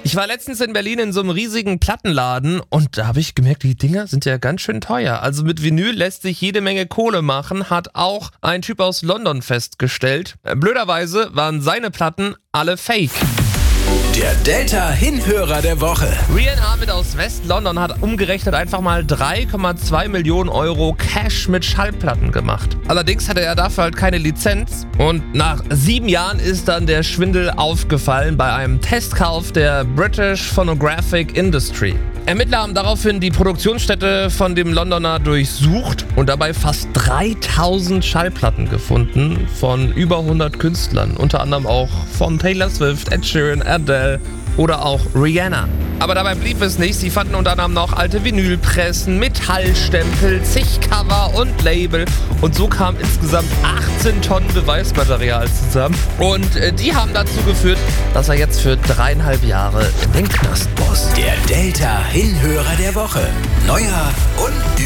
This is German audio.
Ich war letztens in Berlin in so einem riesigen Plattenladen und da habe ich gemerkt, die Dinger sind ja ganz schön teuer. Also mit Vinyl lässt sich jede Menge Kohle machen, hat auch ein Typ aus London festgestellt. Blöderweise waren seine Platten alle fake. Der Delta-Hinhörer der Woche. Rian Ahmed aus West-London hat umgerechnet einfach mal 3,2 Millionen Euro Cash mit Schallplatten gemacht. Allerdings hatte er dafür halt keine Lizenz und nach 7 Jahren ist dann der Schwindel aufgefallen bei einem Testkauf der British Phonographic Industry. Ermittler haben daraufhin die Produktionsstätte von dem Londoner durchsucht und dabei fast 3000 Schallplatten gefunden von über 100 Künstlern, unter anderem auch von Taylor Swift, Ed Sheeran, Adele oder auch Rihanna. Aber dabei blieb es nicht. Sie fanden unter anderem noch alte Vinylpressen, Metallstempel, zig Cover und Label. Und so kam insgesamt 18 Tonnen Beweismaterial zusammen. Und die haben dazu geführt, dass er jetzt für 3,5 Jahre in den Knast muss. Der Delta-Hinhörer der Woche. Neuer und